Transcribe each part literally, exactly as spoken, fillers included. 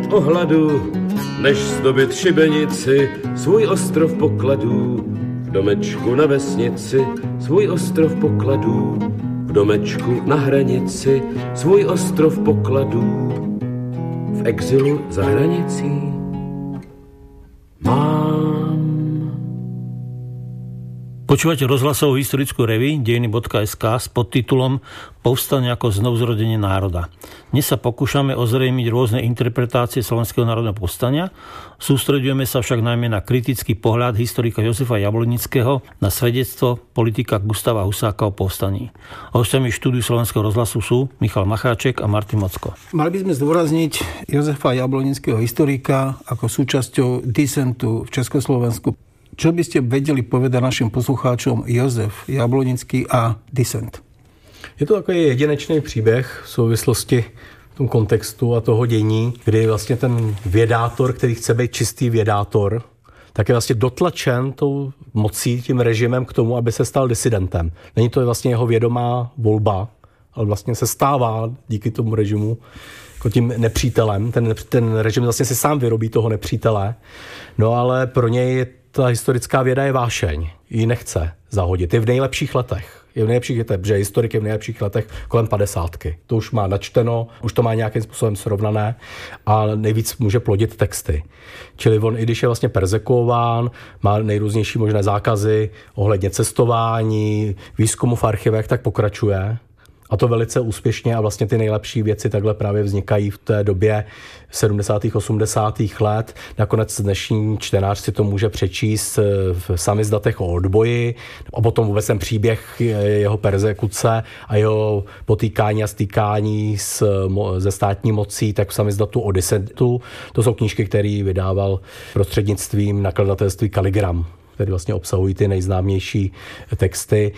ohladu, než zdobit šibenici, svůj ostrov pokladů. V domečku na vesnici, svůj ostrov pokladů. V domečku na hranici, svůj ostrov pokladů. V exilu za hranicí mám. Počúvate rozhlasovú historickú reví dejiny bodka es ká s podtitulom Povstanie ako znovuzrodenie národa. Dnes sa pokúšame ozrejmiť rôzne interpretácie Slovenského národného povstania. Sústreďujeme sa však najmä na kritický pohľad historika Jozefa Jablonického na svedectvo politika Gustáva Husáka o povstaní. Hostiami štúdiu Slovenského rozhlasu sú Michal Macháček a Martin Mocko. Mali by sme zdôrazniť Jozefa Jablonického historika ako súčasťou disentu v Československu. Čo by ste vedeli povedať našim poslucháčom Jozef Jablonický a disent? Je to takový jedinečný příběh v souvislosti v tom kontextu a toho dění, kdy vlastně ten vědátor, který chce být čistý vědátor, tak je vlastně dotlačen tou mocí, tím režimem k tomu, aby se stal disidentem. Není to vlastně jeho vědomá volba, ale vlastně se stává díky tomu režimu jako tím nepřítelem. Ten, ten režim vlastně si sám vyrobí toho nepřítele, no ale pro něj je ta historická věda je vášeň. Ji nechce zahodit. Je v nejlepších letech. Je v nejlepších letech, protože historik je v nejlepších letech kolem padesátky. To už má načteno, už to má nějakým způsobem srovnané a nejvíc může plodit texty. Čili on, i když je vlastně perzekuován, má nejrůznější možné zákazy ohledně cestování, výzkumu v archivech, tak pokračuje. A to velice úspěšně a vlastně ty nejlepší věci takhle právě vznikají v té době sedmdesátých osmdesátých let. Nakonec dnešní čtenář si to může přečíst v samizdatech o odboji a potom vůbec ten příběh jeho perzekuce a jeho potýkání a stýkání s, ze státní mocí, tak v samizdatu o disentu. To jsou knížky, které vydával prostřednictvím nakladatelství Kaligram, které vlastně obsahují ty nejznámější texty.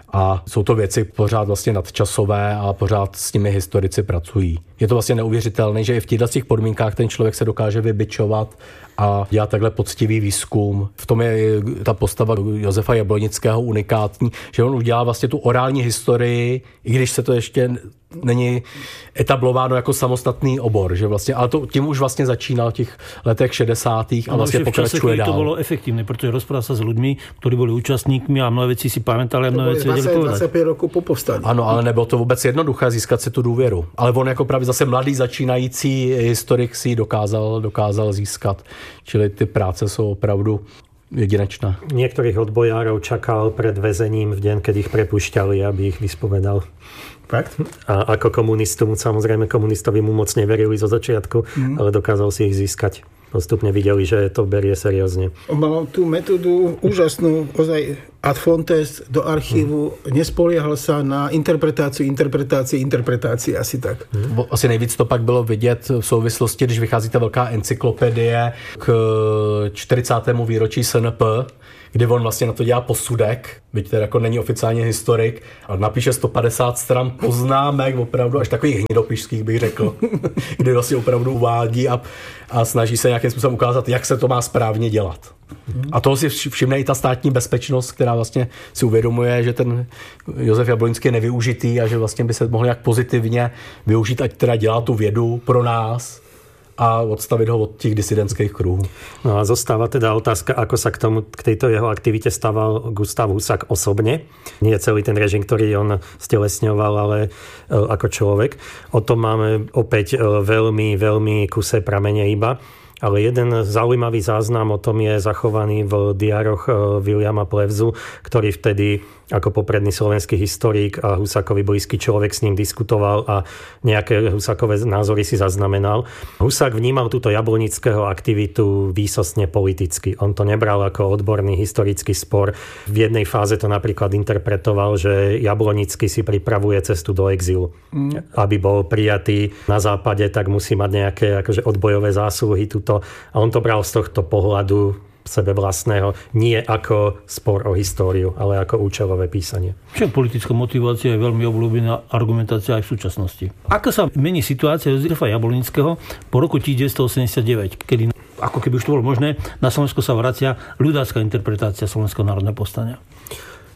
A jsou to věci pořád vlastně nadčasové a pořád s nimi historici pracují. Je to vlastně neuvěřitelné, že i v těchto těch podmínkách ten člověk se dokáže vybičovat a dělat takhle poctivý výzkum. V tom je ta postava Josefa Jablonického unikátní, že on udělal vlastně tu orální historii, i když se to ještě není etablováno jako samostatný obor, že vlastně, ale to, tím už vlastně začínal v těch letech šedesátých a vlastně pokračuje dál. To bolo efektívne, pretože rozprával sa s ľuďmi, ktorí boli účastníkmi a mnohé veci si pamätali a mnohé veci vedeli povedať. dvacet rokov po povstání. Ano, ale nebylo to vůbec jednoduché získat si tu důvěru. Ale on jako právě zase mladý začínající historik si ji dokázal, dokázal získat. Čili ty práce jsou opravdu jedinečná. Niektorých odbojárov čakal pred väzením v deň, keď ich prepúšťali, aby ich vyspovedal. Fakt? A ako komunistu, samozrejme komunistovi mu moc neverili zo začiatku, mm. ale dokázal si ich získať. Postupne videli, že to berie seriózne. On mal tú metódu úžasnú, ozaj ad fontes do archívu, mm. nespoliehal sa na interpretáciu, interpretácie, interpretácie, asi tak. Mm. Asi nejvíc to pak bylo vidět v souvislosti, když vychází ta velká encyklopedie k čtyřicátému výročí es en pé, kdy on vlastně na to dělá posudek, byť teda jako není oficiálně historik, a napíše sto padesát stran poznámek, opravdu až takových hnidopišských bych řekl, kdy vlastně opravdu uvádí a, a snaží se nějakým způsobem ukázat, jak se to má správně dělat. A toho si všimne i ta státní bezpečnost, která vlastně si uvědomuje, že ten Josef Jablonický je nevyužitý a že vlastně by se mohl nějak pozitivně využít, ať teda dělá tu vědu pro nás a odstavit ho od těch disidentských kruhů. No a zostáva teda otázka, ako sa k, tomu, k tejto jeho aktivite stával Gustáv Husák osobne. Nie celý ten režim, ktorý on stelesňoval, ale ako človek. O tom máme opäť veľmi, veľmi kusé pramene iba. Ale jeden zaujímavý záznam o tom je zachovaný v diároch Viliama Plevzu, ktorý vtedy ako popredný slovenský historik a Husákovi blízky človek s ním diskutoval a nejaké Husákové názory si zaznamenal. Husák vnímal túto Jablonického aktivitu výsostne politicky. On to nebral ako odborný historický spor. V jednej fáze to napríklad interpretoval, že Jablonický si pripravuje cestu do exilu. Mm. Aby bol prijatý na západe, tak musí mať nejaké akože odbojové zásluhy tuto. A on to bral z tohto pohľadu sebe vlastného, nie ako spor o históriu, ale ako účelové písanie. Však politická motivácia je veľmi obľúbená argumentácia aj v súčasnosti. Ako sa mení situácia Jozefa Jablonického po roku devätnásťstoosemdesiatdeväť, kedy, ako keby už to bolo možné, na Slovensku sa vracia ľudácka interpretácia Slovenského národného povstania?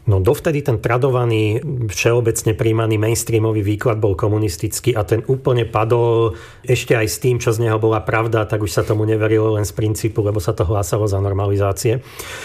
No dovtedy ten tradovaný, všeobecne príjmaný mainstreamový výklad bol komunistický a ten úplne padol ešte aj s tým, čo z neho bola pravda, tak už sa tomu neverilo len z princípu, lebo sa to hlásalo za normalizácie.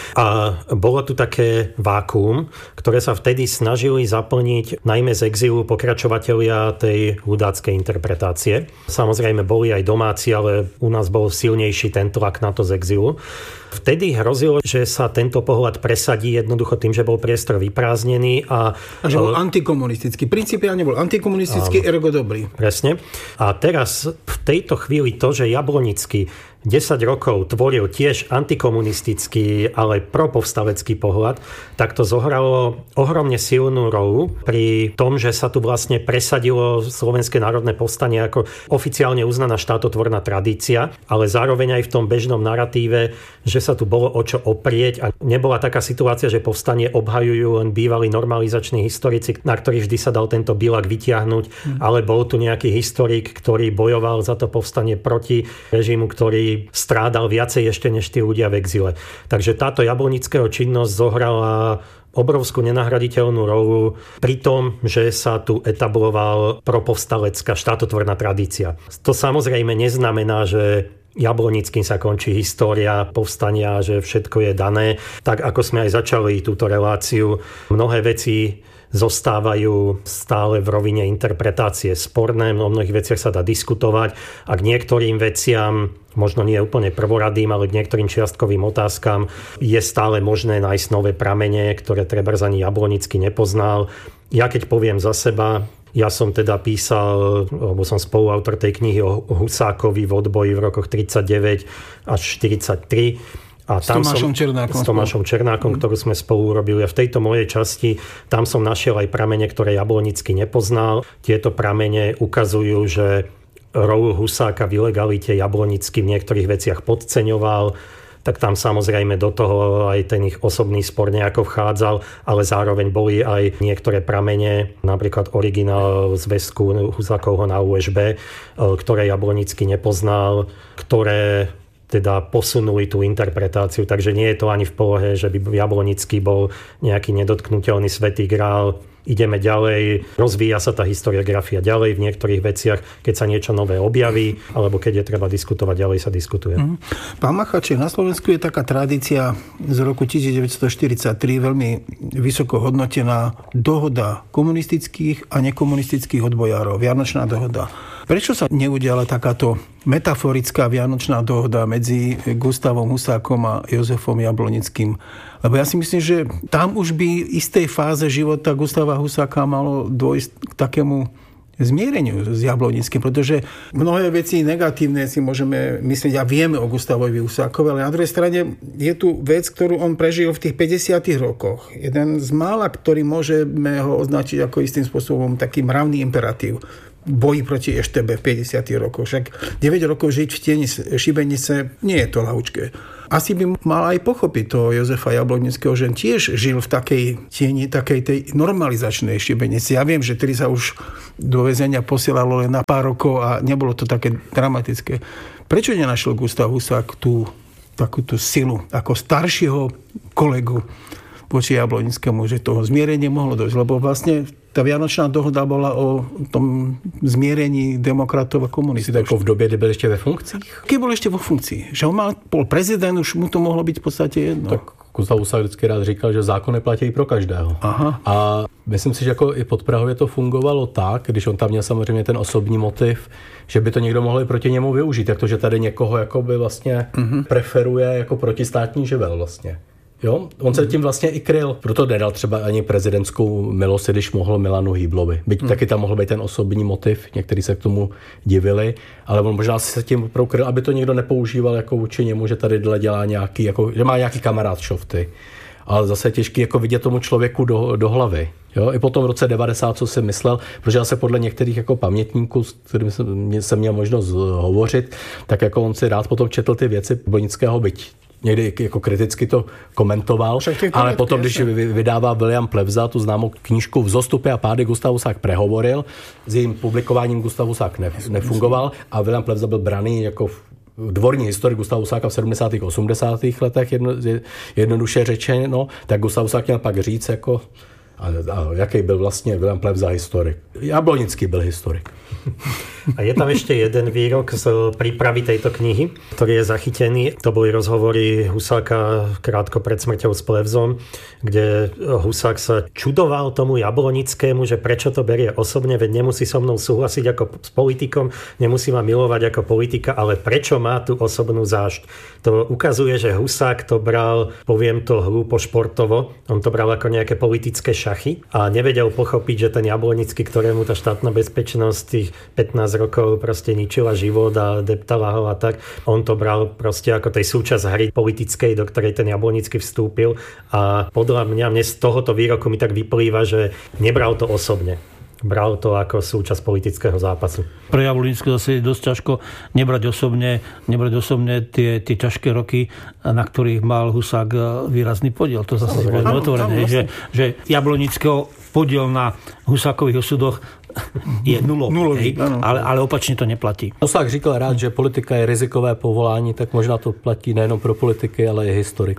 A bolo tu také vákuum, ktoré sa vtedy snažili zaplniť najmä z exilu pokračovatelia tej ľudáckej interpretácie. Samozrejme boli aj domáci, ale u nás bol silnejší ten tlak na to z exilu. Vtedy hrozilo, že sa tento pohľad presadí jednoducho tým, že bol priestor vyprázdnený. A, a že bol antikomunistický. Principiálne bol antikomunistický, áno, ergo dobrý. Presne. A teraz v tejto chvíli to, že Jablonický desať rokov tvoril tiež antikomunistický, ale propovstalecký pohľad, tak to zohralo ohromne silnú rolu pri tom, že sa tu vlastne presadilo Slovenské národné povstanie ako oficiálne uznaná štátotvorná tradícia, ale zároveň aj v tom bežnom naratíve, že sa tu bolo o čo oprieť a nebola taká situácia, že povstanie obhajujú len bývalí normalizační historici, na ktorých vždy sa dal tento bilak vytiahnuť, hmm. ale bol tu nejaký historik, ktorý bojoval za to povstanie proti režimu, ktorý strádal viacej ešte než tí ľudia v exile. Takže táto Jablonického činnosť zohrala obrovskú nenahraditeľnú rolu pri tom, že sa tu etabloval propovstalecká štátotvorná tradícia. To samozrejme neznamená, že Jablonickým sa končí história povstania, že všetko je dané. Tak ako sme aj začali túto reláciu, mnohé veci zostávajú stále v rovine interpretácie sporné, o mnohých veciach sa dá diskutovať a k niektorým veciam, možno nie úplne prvoradým, ale k niektorým čiastkovým otázkam je stále možné nájsť nové pramene, ktoré trebárs ani Jablonický nepoznal. Ja keď poviem za seba, ja som teda písal, alebo som spoluautor tej knihy o Husákovi v odboji v rokoch tridsaťdeväť až štyridsaťtri. A tam s Tomášom som, Černákom. S Tomášom Černákom, ktorú sme spolu urobili. A v tejto mojej časti, tam som našiel aj pramene, ktoré Jablonický nepoznal. Tieto pramene ukazujú, že rolu Husáka v ilegalite Jablonický v niektorých veciach podceňoval. Tak tam samozrejme do toho aj ten ich osobný spor nejako vchádzal, ale zároveň boli aj niektoré pramene, napríklad originál zväzku Husákovho na ú es bé, ktoré Jablonický nepoznal, ktoré teda posunuli tú interpretáciu, takže nie je to ani v polohe, že by Jablonický bol nejaký nedotknuteľný svätý grál. Ideme ďalej, rozvíja sa tá historiografia ďalej v niektorých veciach, keď sa niečo nové objaví, alebo keď je treba diskutovať, ďalej sa diskutuje. Mm. Pán Macháček, na Slovensku je taká tradícia z roku devätnásťstoštyridsaťtri veľmi vysoko hodnotená dohoda komunistických a nekomunistických odbojárov, Vianočná dohoda. Prečo sa neudiala takáto metaforická vianočná dohoda medzi Gustavom Husákom a Jozefom Jablonickým? Lebo ja si myslím, že tam už by v istej fáze života Gustava Husáka malo dôjsť k takému zmiereniu s Jablonickým, pretože mnohé veci negatívne si môžeme myslieť a vieme o Gustavovi Husákovi, ale na druhej strane je tu vec, ktorú on prežil v tých päťdesiatych rokoch. Jeden z mála, ktorý môžeme ho označiť ako istým spôsobom taký mravný imperatív. Boji proti é té bé v päťdesiatych rokoch. Však deväť rokov žiť v tieni šibenice nie je to ľahúčké. Asi by mal aj pochopiť toho Jozefa Jablonického, že tiež žil v takej tieni, takej tej normalizačnej šibenici. Ja viem, že tedy sa už do väzenia posielalo len na pár rokov a nebolo to také dramatické. Prečo nenašiel Gustav Husák tú takúto silu ako staršieho kolegu voči Jablonickému, že toho zmierenie mohlo dojsť? Lebo vlastne tá Vianočná dohoda bola o tom zmierení demokratov a komunistov. Ako v době, kdy byl ešte ve funkcích? Keď bol ešte vo funkcii. Že on mal, bol prezident, už mu to mohlo byť v podstate jedno. Tak Gustav Husák vždycky rád říkal, že zákony platí pro každého. Aha. A myslím si, že jako i pod Prahově to fungovalo tak, když on tam měl samozřejmě ten osobní motiv, že by to někdo mohl proti němu využít. Jak to, že tady někoho jakoby vlastně uh-huh. preferuje jako protistátní živel vlastně. Jo, on se tím vlastně i kryl. Proto nedal třeba ani prezidentskou milost, když mohl Milanu Hýblovi. Byť hmm. taky tam mohl být ten osobní motiv, někteří se k tomu divili, ale on možná se tím prokryl, aby to někdo nepoužíval jako vůči němu, že tady dělá nějaký, jako, že má nějaký kamarád šofty. Ale zase je těžký jako vidět tomu člověku do, do hlavy. Jo? I potom v roce devadesát, co si myslel, protože já se podle některých jako pamětníků, s kterými jsem, jsem měl možnost hovořit, tak jako on si rád potom četl ty věci Bonického, byť někdy jako kriticky to komentoval, ale potom, když vydává William Plevza tu známou knížku Vzostupy a pády, Gustav Husák prehovoril, s jejím publikováním Gustav Husák ne, nefungoval a William Plevza byl braný jako dvorní historik Gustáva Husáka v sedmdesátých osmdesátých letech, jedno, jednoduše řečeno, tak Gustav Husák měl pak říct, jako, a, a jaký byl vlastně Vilém Pleb za historik. Jablonický byl historik. A je tam ešte jeden výrok z prípravy tejto knihy, ktorý je zachytený. To boli rozhovory Husáka krátko pred smrťou s Plevzom, kde Husák sa čudoval tomu Jablonickému, že prečo to berie osobne, veď nemusí so mnou súhlasiť ako s politikom, nemusí ma milovať ako politika, ale prečo má tú osobnú zášť. To ukazuje, že Husák to bral, poviem to hlúpo športovo, on to bral ako nejaké politické šachy a nevedel pochopiť, že ten Jablonický, ktorému tá štátna bezpečnosť tých pätnásť rokov proste ničila život a deptala ho a tak. On to bral proste ako tej súčasť hry politickej, do ktorej ten Jablonický vstúpil a podľa mňa, mne z tohoto výroku mi tak vyplýva, že nebral to osobne. Bral to ako súčasť politického zápasu. Pre Jablonického zase je dosť ťažko nebrať osobne, nebrať osobne tie, tie ťažké roky, na ktorých mal Husák výrazný podiel. To zase je otvorené, že, že Jablonického podiel na Husákových osudoch je nulový, nulový ale, ale opačne to neplatí. Husák říkal rád, že politika je rizikové povolání, tak možná to platí nejenom pro politiky, ale i historik.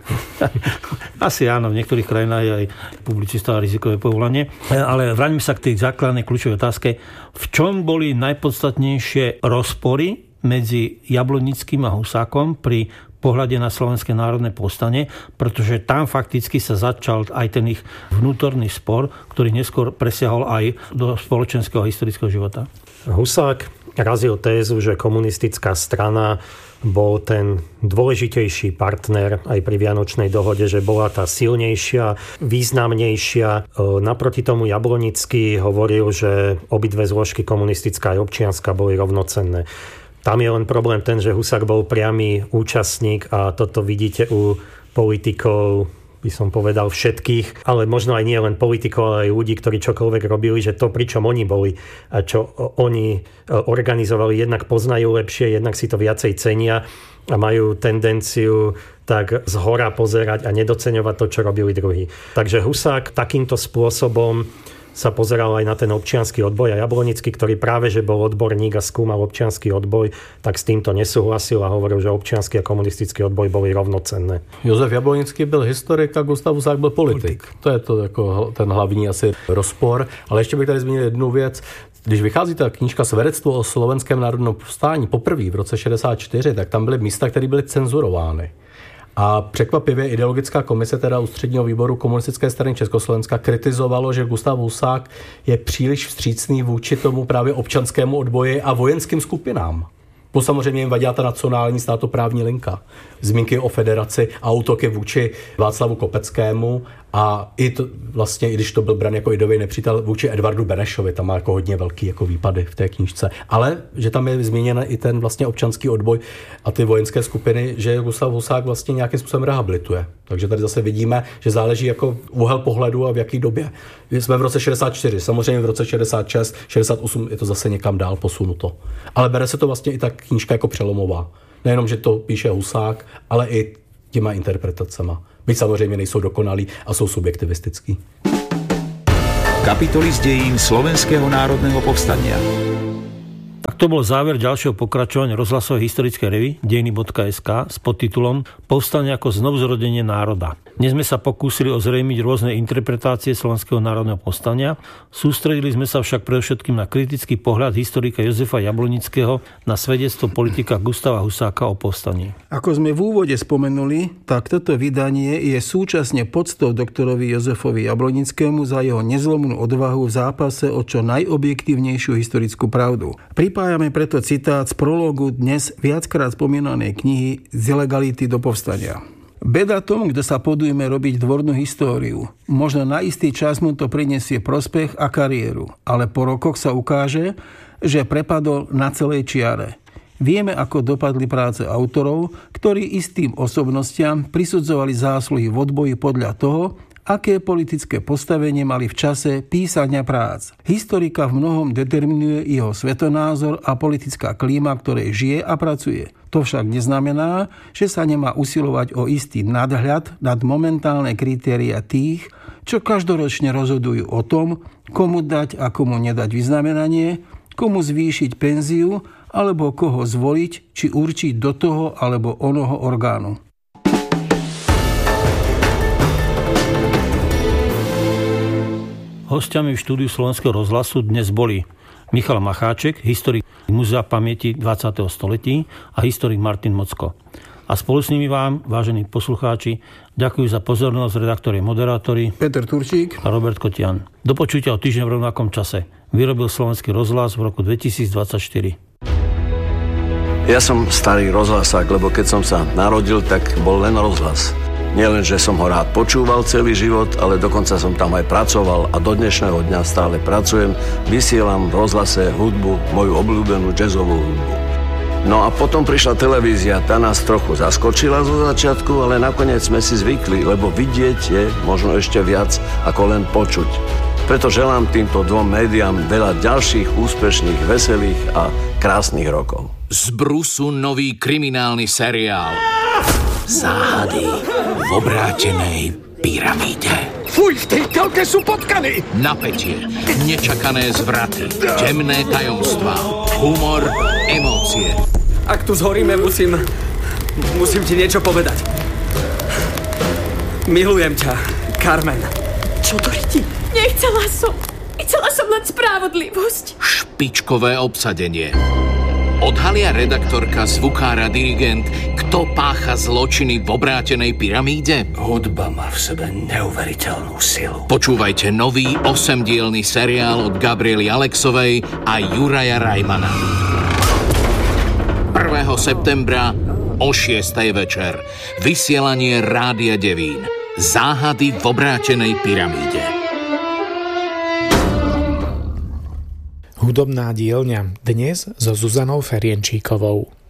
Asi áno, v niektorých krajinách je aj publicista rizikové povolanie. Ale vráťme sa k tej základnej kľúčovej otázke. V čom boli najpodstatnejšie rozpory medzi Jablonickým a Husákom pri pohľade na Slovenské národné povstanie, pretože tam fakticky sa začal aj ten ich vnútorný spor, ktorý neskôr presiahol aj do spoločenského a historického života. Husák razil tézu, že komunistická strana bol ten dôležitejší partner aj pri Vianočnej dohode, že bola tá silnejšia, významnejšia. Naproti tomu Jablonický hovoril, že obidve zložky, komunistická a občianska, boli rovnocenné. Tam je len problém ten, že Husák bol priamy účastník a toto vidíte u politikov, by som povedal všetkých, ale možno aj nie len politikov, ale aj ľudí, ktorí čokoľvek robili, že to, pričom oni boli a čo oni organizovali, jednak poznajú lepšie, jednak si to viacej cenia a majú tendenciu tak zhora pozerať a nedoceňovať to, čo robili druhí. Takže Husák takýmto spôsobom sa pozeral aj na ten občiansky odboj a Jablonický, ktorý práve že bol odborník a skúmal občiansky odboj, tak s týmto nesúhlasil a hovoril, že občiansky a komunistický odboj boli rovnocenné. Josef Jablonický byl historik a Gustav Husák byl politik. politik. To je to jako ten hlavní asi rozpor. Ale ještě bych tady zmínil jednu věc. Když vychází ta knížka Svědectvo o slovenském národním povstání poprvé v roce šedesát čtyři, tak tam byly místa, které byly cenzurovány. A překvapivě ideologická komise teda ústředního výboru komunistické strany Československa kritizovalo, že Gustav Husák je příliš vstřícný vůči tomu právě občanskému odboji a vojenským skupinám. Bo samozřejmě jim vadila ta nacionální státoprávní linka. Zmínky o federaci a útoky vůči Václavu Kopeckému a i to, vlastně, i když to byl bran jako idový nepřítel, vůči Edvardu Benešovi, tam má jako hodně velký jako výpady v té knížce. Ale že tam je zmíněn i ten vlastně občanský odboj a ty vojenské skupiny, že Gustav Husák vlastně nějakým způsobem rehabilituje. Takže tady zase vidíme, že záleží jako úhel pohledu a v jaký době. Jsme v roce šedesát čtyři, samozřejmě v roce šedesát šest, šedesát osm je to zase někam dál posunuto. Ale bere se to vlastně i ta knížka jako přelomová. Nejenom, že to píše Husák, ale i těma interpretacema. Byť samozřejmě nejsou dokonalí a jsou subjektivistický. Kapitoly z dejín Slovenského národného povstania. Tak to bol záver ďalšieho pokračovania rozhlasovej historickej revy dejiny bodka es ká s podtitulom Povstanie ako znovuzrodenie národa. Dnes sme sa pokúsili ozrejmiť rôzne interpretácie Slovenského národného povstania. Sústredili sme sa však predovšetkým na kritický pohľad historika Jozefa Jablonického na svedectvo politika Gustáva Husáka o povstaní. Ako sme v úvode spomenuli, tak toto vydanie je súčasne poctou doktorovi Jozefovi Jablonickému za jeho nezlomnú odvahu v zápase o čo najobjektívnejšiu historickú pravdu. Pripájame preto citát z prologu dnes viackrát spomínanej knihy Z ilegality do povstania. Beda tomu, kto sa podujme robiť dvornú históriu. Možno na istý čas mu to prinesie prospech a kariéru, ale po rokoch sa ukáže, že prepadol na celej čiare. Vieme, ako dopadli práce autorov, ktorí istým osobnostiam prisudzovali zásluhy v odboji podľa toho, aké politické postavenie mali v čase písania prác. Historika v mnohom determinuje jeho svetonázor a politická klíma, ktorej žije a pracuje. To však neznamená, že sa nemá usilovať o istý nadhľad nad momentálne kritéria tých, čo každoročne rozhodujú o tom, komu dať a komu nedať vyznamenanie, komu zvýšiť penziu alebo koho zvoliť, či určiť do toho alebo onoho orgánu. Hostiami v štúdiu Slovenského rozhlasu dnes boli Michal Macháček, historik Múzea pamäti dvadsiateho století a historik Martin Mocko. A spolu s nimi vám, vážení poslucháči, ďakujú za pozornosť redaktori, moderátori Peter Turčík a Robert Kotian. Do počutia o týždeň v rovnakom čase. Vyrobil Slovenský rozhlas v roku dvetisícdvadsaťštyri. Ja som starý rozhlasák, lebo keď som sa narodil, tak bol len rozhlas. Nielen, že som ho rád počúval celý život, ale dokonca som tam aj pracoval a do dnešného dňa stále pracujem. Vysielam v rozhlase hudbu, moju obľúbenú jazzovú hudbu. No a potom prišla televízia, tá nás trochu zaskočila zo začiatku, ale nakoniec sme si zvykli, lebo vidieť je možno ešte viac ako len počuť. Preto želám týmto dvom médiám veľa ďalších úspešných, veselých a krásnych rokov. Z brusu nový kriminálny seriál Záhady v obrátenej pyramíde. Fuj, v tej telke sú potkany! Napätie, nečakané zvraty, temné tajomstvá, humor, emócie. Ak tu zhoríme, musím... musím ti niečo povedať. Milujem ťa, Carmen. Čo to riti? Nechcela som. Chcela som len spravodlivosť. Špičkové obsadenie. Odhalia redaktorka, zvukár a dirigent, kto pácha zločiny v obrátenej pyramíde? Hudba má v sebe neuveriteľnú silu. Počúvajte nový osemdielny seriál od Gabriely Alexovej a Juraja Rajmana. prvého septembra o šiestej večer. Vysielanie Rádia Devín. Záhady v obrátenej pyramíde. Hudobná dielňa dnes so Zuzanou Ferienčíkovou.